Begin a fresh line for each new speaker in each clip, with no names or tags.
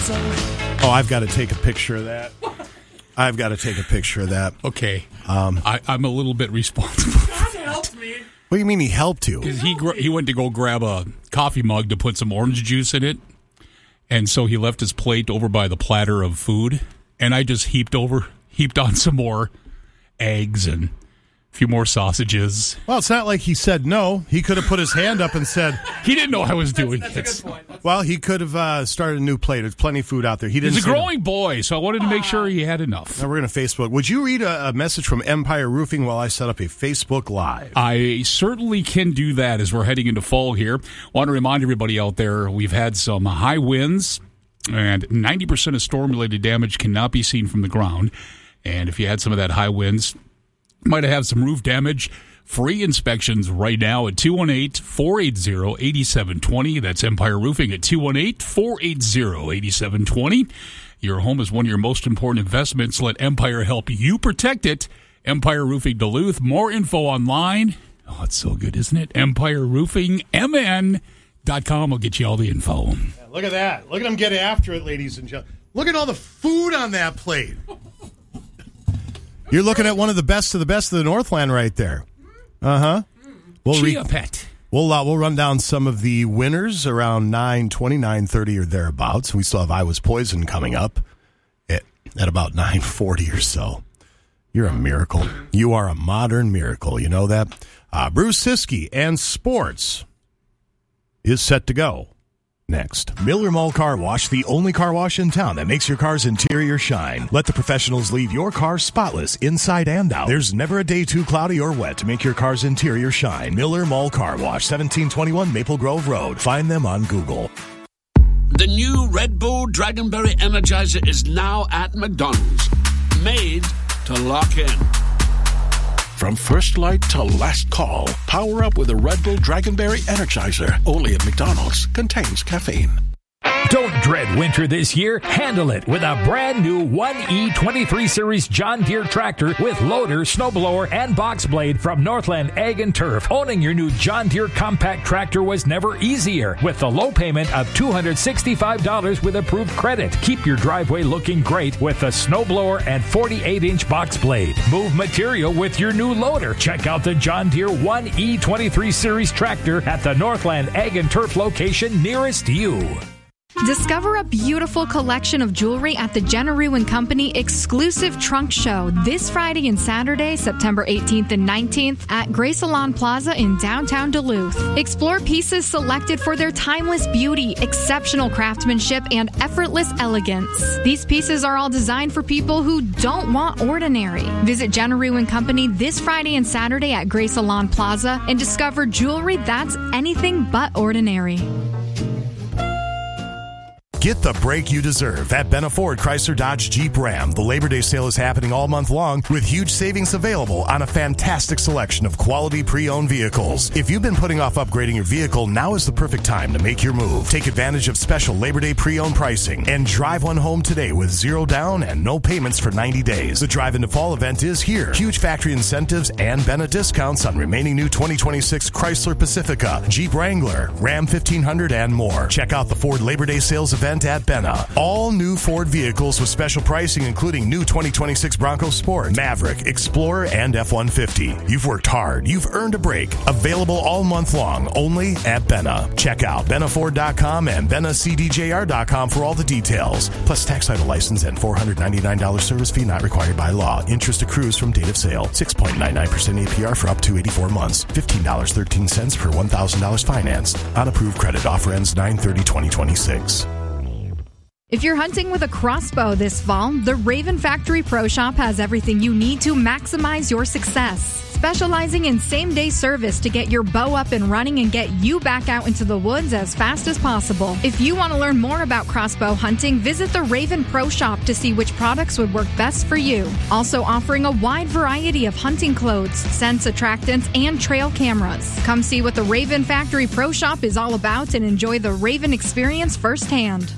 Oh, I've got to take a picture of that.
Okay. I'm a little bit responsible.
God help me.
What do you mean he helped you?
Because he went to go grab a coffee mug to put some orange juice in it, and so he left his plate over by the platter of food, and I just heaped on some more eggs and a few more sausages.
Well, it's not like he said no. He could have put his hand up and said...
He didn't know I was doing
That's
it.
a good point.
Well, he could have started a new plate. There's plenty of food out there.
He's a growing boy, so I wanted to make sure he had enough.
Now we're going to Facebook. Would you read a message from Empire Roofing while I set up a Facebook Live?
I certainly can do that as we're heading into fall here. Want to remind everybody out there, we've had some high winds, and 90% of storm-related damage cannot be seen from the ground. And if you had some of that high winds, might have had some roof damage. Free inspections right now at 218-480-8720. That's Empire Roofing at 218-480-8720. Your home is one of your most important investments. Let Empire help you protect it. Empire Roofing Duluth. More info online. Oh, it's so good, isn't it? EmpireRoofingMN.com will get you all the info.
Yeah, look at that. Look at him get after it, ladies and gentlemen. Look at all the food on that plate. You're looking at one of the best of the Northland right there. Uh-huh.
Chia Pet.
We'll run down some of the winners around 9:20, 9:30 or thereabouts. We still have I Was Poison coming up at about 9:40 or so. You're a miracle. You are a modern miracle. You know that? Bruce Siskey and sports is set to go. Next.
Miller Mall Car Wash, the only car wash in town that makes your car's interior shine. Let the professionals leave your car spotless inside and out. There's never a day too cloudy or wet to make your car's interior shine. Miller Mall Car Wash, 1721 Maple Grove Road. Find them on Google.
The new Red Bull Dragonberry Energizer is now at McDonald's. Made to lock in.
From first light to last call, power up with a Red Bull Dragonberry Energizer. Only at McDonald's. Contains caffeine.
Don't dread winter this year. Handle it with a brand new 1E23 Series John Deere tractor with loader, snowblower, and box blade from Northland Ag and Turf. Owning your new John Deere compact tractor was never easier with the low payment of $265 with approved credit. Keep your driveway looking great with the snowblower and 48-inch box blade. Move material with your new loader. Check out the John Deere 1E23 Series tractor at the Northland Ag and Turf location nearest you.
Discover a beautiful collection of jewelry at the Jenna Rue & Company exclusive trunk show this Friday and Saturday, September 18th and 19th at Gray Salon Plaza in downtown Duluth. Explore pieces selected for their timeless beauty, exceptional craftsmanship, and effortless elegance. These pieces are all designed for people who don't want ordinary. Visit Jenna Rue & Company this Friday and Saturday at Gray Salon Plaza and discover jewelry that's anything but ordinary.
Get the break you deserve at Benna Ford Chrysler Dodge Jeep Ram. The Labor Day sale is happening all month long with huge savings available on a fantastic selection of quality pre-owned vehicles. If you've been putting off upgrading your vehicle, now is the perfect time to make your move. Take advantage of special Labor Day pre-owned pricing and drive one home today with zero down and no payments for 90 days. The Drive into Fall event is here. Huge factory incentives and Benna discounts on remaining new 2026 Chrysler Pacifica, Jeep Wrangler, Ram 1500, and more. Check out the Ford Labor Day sales event at Benna. All new Ford vehicles with special pricing, including new 2026 Bronco Sport, Maverick, Explorer, and F-150. You've worked hard. You've earned a break. Available all month long, only at Benna. Check out BennaFord.com and BennaCDJR.com for all the details. Plus tax title license and $499 service fee not required by law. Interest accrues from date of sale. 6.99% APR for up to 84 months. $15.13 per $1,000 financed. On approved credit. Offer ends 9/30/2026.
If you're hunting with a crossbow this fall, the Raven Factory Pro Shop has everything you need to maximize your success. Specializing in same-day service to get your bow up and running and get you back out into the woods as fast as possible. If you want to learn more about crossbow hunting, visit the Raven Pro Shop to see which products would work best for you. Also offering a wide variety of hunting clothes, scents, attractants, and trail cameras. Come see what the Raven Factory Pro Shop is all about and enjoy the Raven experience firsthand.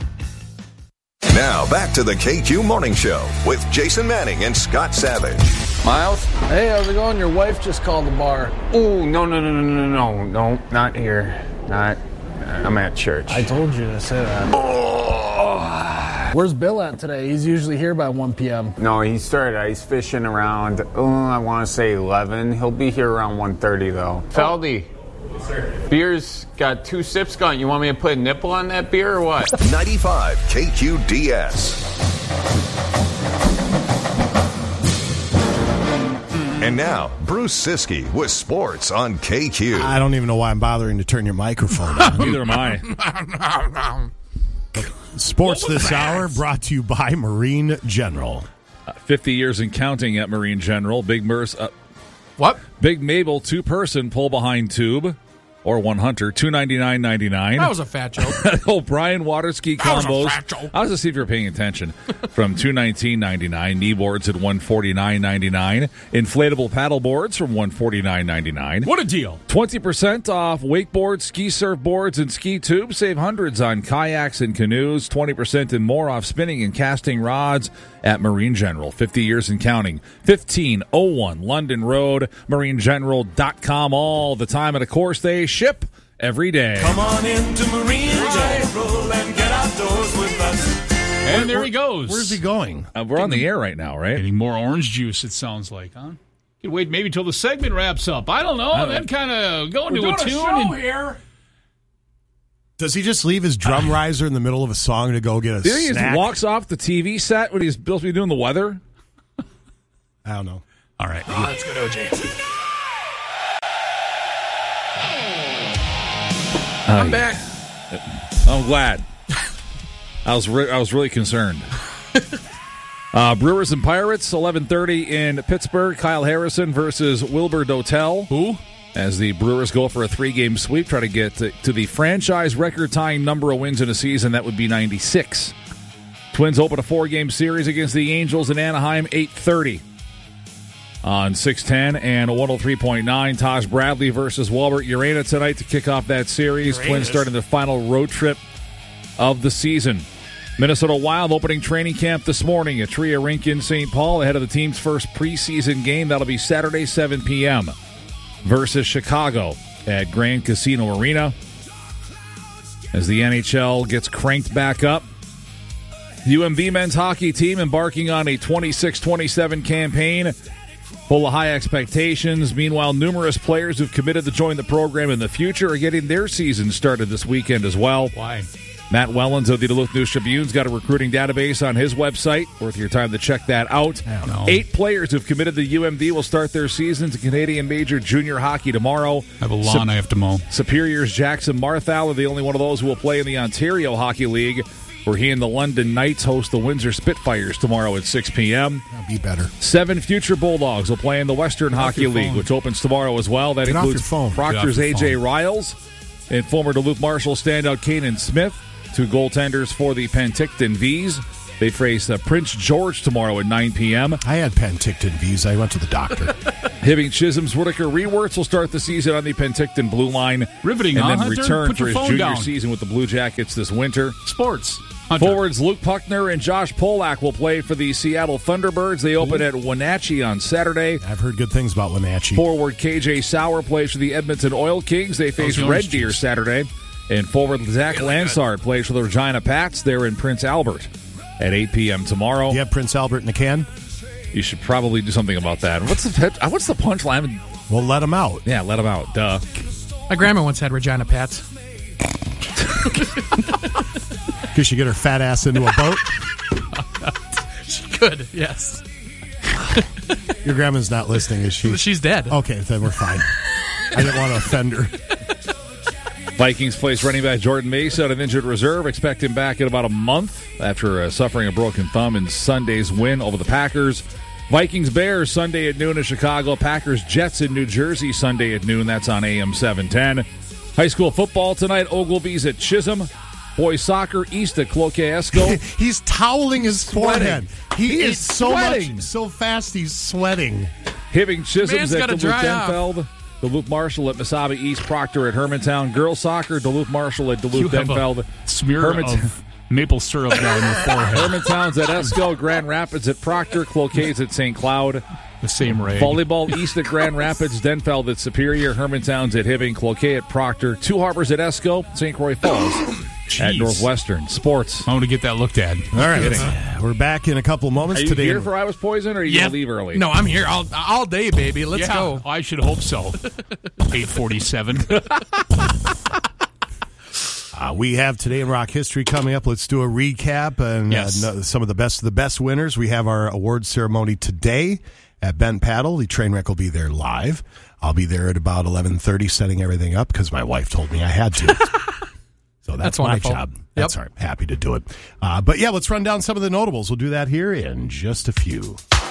Now, back to the KQ Morning Show with Jason Manning and Scott Savage.
Miles? Hey, how's it going? Your wife just called the bar.
Oh, no, not here. I'm at church.
I told you to say that.
Oh!
Where's Bill at today? He's usually here by 1 p.m.
No, he started ice fishing around, I want to say 11. He'll be here around 1:30, though. Feldy. Yes, sir. Beer's got 2 sips gone. You want me to put a nipple on that beer or what?
95 KQDS. And now, Bruce Siskey with sports on KQ.
I don't even know why I'm bothering to turn your microphone on.
Neither am I.
Sports this hour brought to you by Marine General.
50 years and counting at Marine General. Big
What?
Big Mabel 2-person pull behind tube. Or one hunter, $299.99.
That was a fat joke.
O'Brien water ski combos.
That was a fat joke.
I was to see if you're paying attention. From $219.99. Knee boards at $149.99. Inflatable paddle boards from $149.99.
What a deal.
20% off wakeboards, ski surf boards, and ski tubes. Save hundreds on kayaks and canoes. 20% and more off spinning and casting rods at Marine General. 50 years and counting. 1501 London Road. MarineGeneral.com all the time. And of course, they ship every day.
Come on into Marine General and get outdoors with us.
And there he goes.
Where's he going?
We're on the air right now, right?
Getting more orange juice, it sounds like, huh? Could wait maybe till the segment wraps up. I don't know. Then kind of go into a tune.
Here.
Does he just leave his drum riser in the middle of a song to go get a
He
snack?
just walks off the TV set when he's supposed to be doing the weather?
I don't know.
All right.
Let's go to OJ. I'm back.
I'm glad. I was really concerned. Brewers and Pirates, 11:30 in Pittsburgh. Kyle Harrison versus Wilbur Dotel.
Who?
As the Brewers go for a 3-game sweep, try to get to the franchise record-tying number of wins in a season. That would be 96. Twins open a 4-game series against the Angels in Anaheim, 8:30. On 610 and 103.9, Taj Bradley versus Walbert Urena tonight to kick off that series. Twins starting the final road trip of the season. Minnesota Wild opening training camp this morning at Tria Rink in St. Paul ahead of the team's first preseason game. That'll be Saturday, 7 p.m. versus Chicago at Grand Casino Arena. As the NHL gets cranked back up, UMB men's hockey team embarking on a 26-27 campaign full of high expectations. Meanwhile, numerous players who've committed to join the program in the future are getting their season started this weekend as well.
Why?
Matt Wellens of the Duluth News Tribune's got a recruiting database on his website. Worth your time to check that out. 8 players who've committed to UMD will start their seasons in Canadian Major Junior Hockey tomorrow.
I have a lawn I have to mow.
Superior's Jackson Marthal are the only one of those who will play in the Ontario Hockey League, where he and the London Knights host the Windsor Spitfires tomorrow at 6 p.m.
That'll be better.
7 future Bulldogs will play in the Western Hockey League, which opens tomorrow as well. That includes Proctor's A.J. Riles and former Duluth Marshall standout Kanan Smith, 2 goaltenders for the Penticton Vs. They face Prince George tomorrow at 9 p.m.
I had Penticton Vs. I went to the doctor.
Hibbing Chisholm's Whitaker Rewerts will start the season on the Penticton Blue Line.
Riveting,
and then
Hunter?
return
Put
for
your
his
phone
junior
down.
season with the Blue Jackets this winter.
Sports. Hunter.
Forwards Luke Puckner and Josh Polak will play for the Seattle Thunderbirds. They open at Wenatchee on Saturday.
I've heard good things about Wenatchee.
Forward KJ Sauer plays for the Edmonton Oil Kings. They face Red Deer Saturday. And forward Zach Lansard plays for the Regina Pats. They're in Prince Albert at 8 p.m. tomorrow.
You have Prince Albert in the can?
You should probably do something about that. What's the punchline?
Well, let him out.
Yeah, let him out. Duh.
My grandma once had Regina Pats.
Could she get her fat ass into a boat?
She could, yes.
Your grandma's not listening, is she?
She's dead.
Okay, then we're fine. I didn't want to offend her.
Vikings place running back Jordan Mace out of injured reserve. Expect him back in about a month after suffering a broken thumb in Sunday's win over the Packers. Vikings-Bears Sunday at noon in Chicago. Packers-Jets in New Jersey Sunday at noon. That's on AM 710. High school football tonight. Ogilvy's at Chisholm. Boys soccer east at Cloquet Esco.
He's toweling his forehead. He is
sweating.
so fast he's sweating.
Hibbing Chisholm's
Man's
at
gotta
Duluth
dry off.
Denfeld. Duluth Marshall at Mesabi East, Proctor at Hermantown. Girls soccer, Duluth Marshall at Duluth Denfeld.
Smear of maple syrup down your forehead.
Hermantown's at Esco. Grand Rapids at Proctor. Cloquet's at St. Cloud.
The same rate.
Volleyball east at Grand Rapids. Denfeld at Superior. Hermantown's at Hibbing. Cloquet at Proctor. Two Harbors at Esco. St. Croix Falls at Northwestern. Sports.
I want to get that looked at.
All right. We're back in a couple of moments.
Are you
today.
here for I Was Poison, or are you going to leave early?
No, I'm here all day, baby. Let's go.
I should hope so. 8:47.
We have Today in Rock History coming up. Let's do a recap and some of the best winners. We have our awards ceremony today at Bent Paddle. The train wreck will be there live. I'll be there at about 11:30 setting everything up because my wife told me I had to. So that's my
wonderful.
job. That's all right. Happy to do it. But yeah, let's run down some of the notables. We'll do that here in just a few.